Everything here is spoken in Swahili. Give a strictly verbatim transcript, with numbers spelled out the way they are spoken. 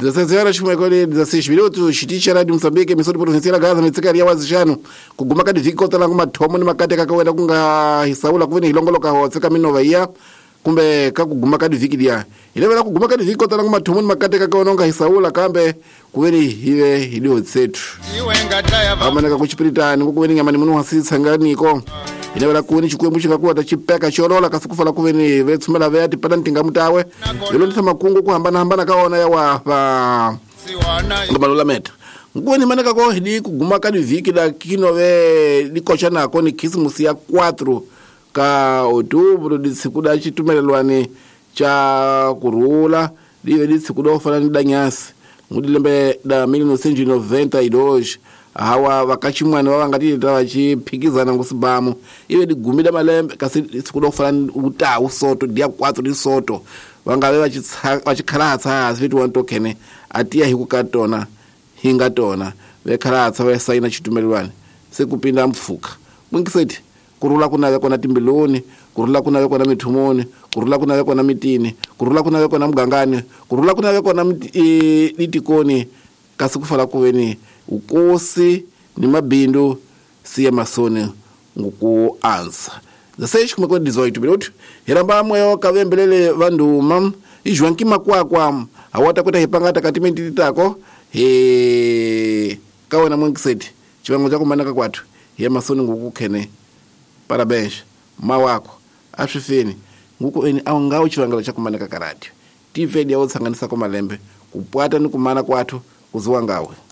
dezesseis horas kumekole dezesseis minutos chiticha radio Mozambique misori provincial Gaza mitsika ya wazishanu kuguma kadi vikota la kumathomo ni makate kakawenda kunga hisaula kuveni hilongoloka hotseka minova iya kumbe kakuguma kadi vikidia ilevela kuguma kadi vikota la kumathomo ni makate kakawononga hisaula kambe kuveni hive hidio tsetu amanaka kuchipiritani kukuveni ngamani munu hasitsanganiko inevela kuveni chikwembu chikakuwa tachipeka cholola kasukufala kuveni vetsumela veati pada ntinga mutawe ilo ndisa makungu kuhambana hambana kaona ya wapa kumalula meta ngweni manaka ko hidi kuguma kadi viki da kino ve likocha nako ni Christmas ya quatro ka outubro disikuda chitumelelwani cha kurula live disikuda ofana ni danyasi ngudilembe da mili nocenji noventa e dois hawa vakachimwani vavangati vachiphikizana ngusibamu ive digumida malembe kasi sikuda kufana uta usoto dia quatro di soto vangave vachikhalatsa asi veti wantokene atiya hikukatona hingatona vekhalatsa vesaina chitumelelwani sekupinda mfuka mwingiseti kurula kunave kona timbiloni kurula kunave kona mithumoni kurula kunave kona mitini kurula kunave kona mgangani kurula kunave kona litikoni kasi kufala kuveni ukosi ni mabindu siya masoni nguku ansa zaseshi kumekwe dizoitu minutu hiramba mweyo kavembelele vanduma ijuanki makwakwa awata kweta hipangata katimenti litako he kawana mwingiseti chivango chako manaka kwatu hiya masoni nguku kene parabéns mawako aswifini nguku eni au ngao chivangalo chako manaka karadi tivedi yao tsanganisa kwa malembe kupwata ni kumana kwatu kuzuwa ngawe